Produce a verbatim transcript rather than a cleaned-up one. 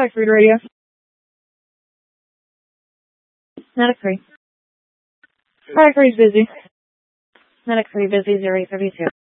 Medic three radio. Medic three. Medic three is busy. Medic three busy, zero eight thirty-two.